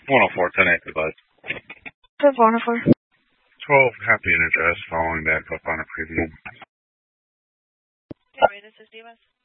104, 10 active buzz. 104. 12, happy energized, following back up on a preview. Okay, this is Divas.